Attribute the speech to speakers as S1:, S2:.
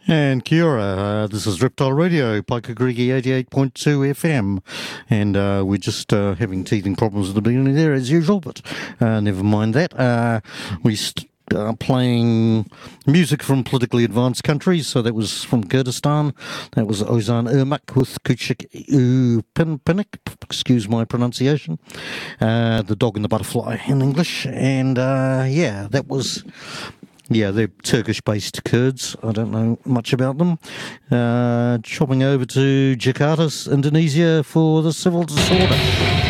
S1: And kia ora, this is Reptile Radio, Paikakariki 88.2 FM, and we're just having teething problems at the beginning there as usual, but never mind that. We are playing music from politically advanced countries, so that was from Kurdistan, that was Ozan Irmak with Kuchik Pinik, excuse my pronunciation, The Dog and the Butterfly in English, and that was... Yeah, they're Turkish-based Kurds. I don't know much about them. Chopping over to Jakarta, Indonesia for the civil disorder.